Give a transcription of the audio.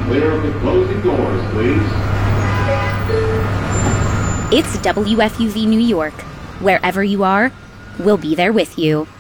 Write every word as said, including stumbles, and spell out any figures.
clear of the closing doors, please. It's W F U V New York. Wherever you are, we'll be there with you.